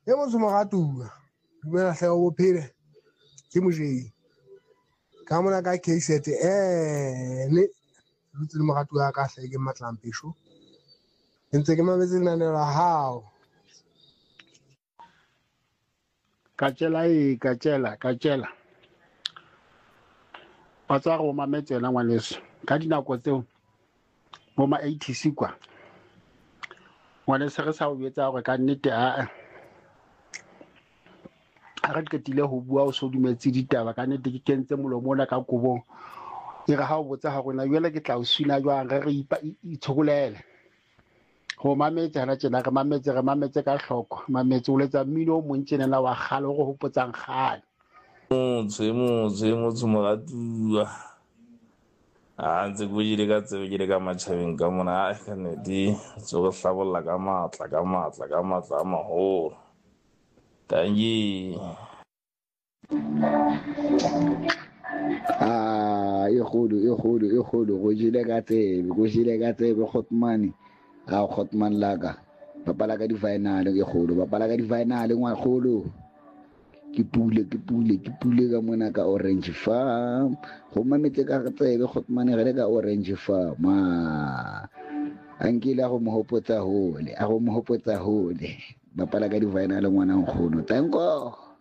e motho mogatua dumela hle o bophele ke mojei ka mona ka K-set ne lutse le mogatua ka hle ke Matlampesho ntse ke mametse lenaneo la hao ka tjela ba tsa go mametse na ngwaneso ka dinako tseo mo ma 80s kwa ngwaneso re sa o betsa gore ka nnete a re qetile ho bua o so dumetse ditaba ka nnete ke kentse molomo ona ka kobong e re ha o botsa ha rona jwale ke tla o swina jwang re itshokolele go mametse hana tjena re mametse ka hloko mametse o letsa mmino o montšenela wa kgale o go hopotsang kgale motho mogatua a ntse ko jile ka tsebe ke le ka matšhabeng ka mona a ka nnete tse go hlabolola ka maatla a magolo tanki e kgolo go jile ka tsebe Khotmane Khotman laka bapala ka di-final e kgolo bapala ka di-final ngwakgolo ke pule ka mona ka Orange Farm go mametse ka tsebe Khotmane gele ka Orange Farm ankile a go mo hopotsa hole bapala ka di-final ngwana nkgono tanko